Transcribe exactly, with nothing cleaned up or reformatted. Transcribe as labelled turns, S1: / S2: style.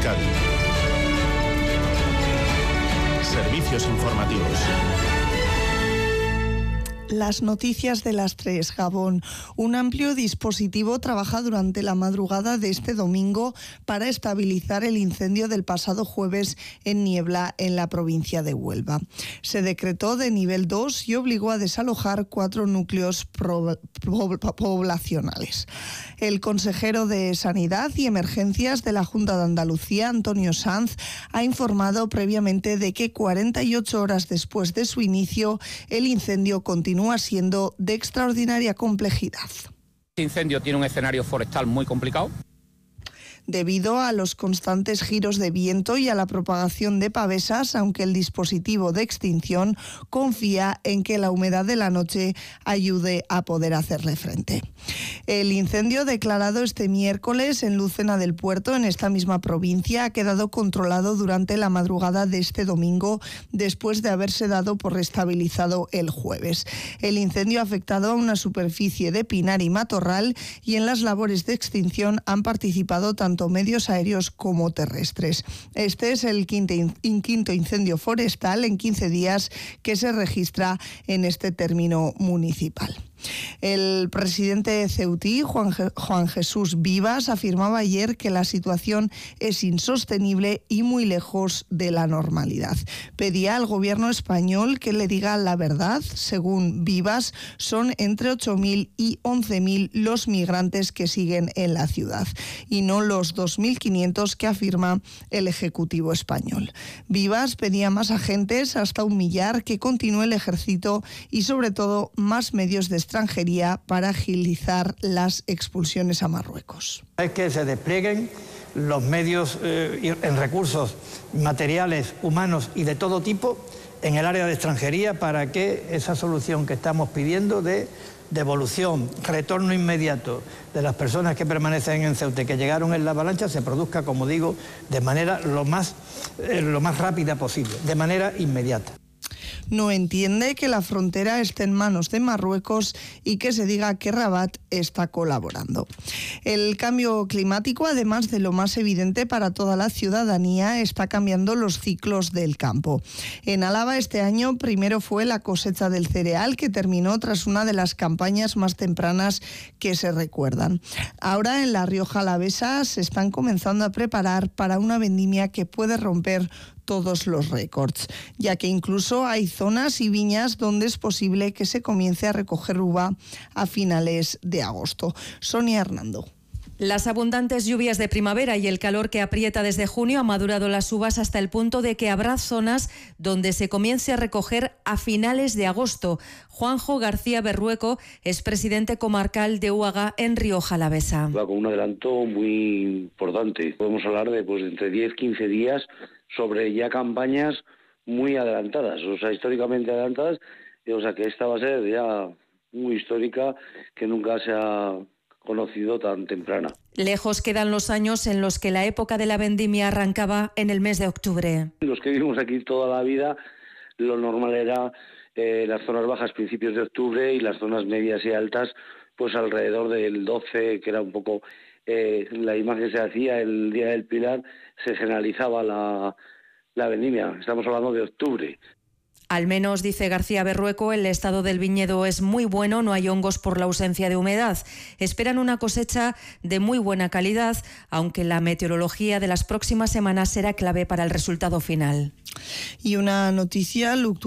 S1: Euskadi. Servicios informativos.
S2: Las noticias de las tres, Gabón. Un amplio dispositivo trabaja durante la madrugada de este domingo para estabilizar el incendio del pasado jueves en Niebla, en la provincia de Huelva. Se decretó de nivel dos y obligó a desalojar cuatro núcleos pro- po- poblacionales. El consejero de Sanidad y Emergencias de la Junta de Andalucía, Antonio Sanz, ha informado previamente de que cuarenta y ocho horas después de su inicio, el incendio continúa siendo de extraordinaria complejidad.
S3: Este incendio tiene un escenario forestal muy complicado.
S2: Debido a los constantes giros de viento y a la propagación de pavesas, aunque el dispositivo de extinción confía en que la humedad de la noche ayude a poder hacerle frente. El incendio declarado este miércoles en Lucena del Puerto, en esta misma provincia, ha quedado controlado durante la madrugada de este domingo, después de haberse dado por restabilizado el jueves. El incendio ha afectado a una superficie de pinar y matorral, y en las labores de extinción han participado tanto medios aéreos como terrestres. Este es el quinto, quinto incendio forestal en quince días que se registra en este término municipal. El presidente ceutí, Juan, Juan Jesús Vivas, afirmaba ayer que la situación es insostenible y muy lejos de la normalidad. Pedía al gobierno español que le diga la verdad. Según Vivas, son entre ocho mil y once mil los migrantes que siguen en la ciudad y no los dos mil quinientos que afirma el Ejecutivo español. Vivas pedía más agentes, hasta un millar, que continúe el ejército y sobre todo más medios de extranjería para agilizar las expulsiones a Marruecos.
S4: Es que se desplieguen los medios eh, en recursos materiales, humanos y de todo tipo en el área de extranjería para que esa solución que estamos pidiendo de devolución, retorno inmediato de las personas que permanecen en Ceuta y que llegaron en la avalancha se produzca, como digo, de manera lo más, eh, lo más rápida posible, de manera inmediata.
S2: No entiende que la frontera esté en manos de Marruecos y que se diga que Rabat está colaborando. El cambio climático, además de lo más evidente para toda la ciudadanía, está cambiando los ciclos del campo. En Álava este año primero fue la cosecha del cereal, que terminó tras una de las campañas más tempranas que se recuerdan. Ahora en la Rioja Alavesa se están comenzando a preparar para una vendimia que puede romper todos los récords, ya que incluso hay zonas y viñas donde es posible que se comience a recoger uva a finales de agosto. Sonia Hernando.
S5: Las abundantes lluvias de primavera y el calor que aprieta desde junio han madurado las uvas hasta el punto de que habrá zonas donde se comience a recoger a finales de agosto. Juanjo García Berrueco es presidente comarcal de U A G A en Rioja Alavesa.
S6: Va con un adelanto muy importante. Podemos hablar de pues entre diez a quince días sobre ya campañas muy adelantadas, o sea, históricamente adelantadas, o sea que esta va a ser ya muy histórica, que nunca se ha conocido tan temprana.
S5: Lejos quedan los años en los que la época de la vendimia arrancaba en el mes de octubre.
S6: Los que vivimos aquí toda la vida, lo normal era eh, las zonas bajas principios de octubre y las zonas medias y altas pues alrededor del doce, que era un poco eh, la imagen que se hacía el Día del Pilar, se generalizaba la, la vendimia. Estamos hablando de octubre.
S5: Al menos, dice García Berrueco, el estado del viñedo es muy bueno, no hay hongos por la ausencia de humedad. Esperan una cosecha de muy buena calidad, aunque la meteorología de las próximas semanas será clave para el resultado final.
S2: Y una noticia,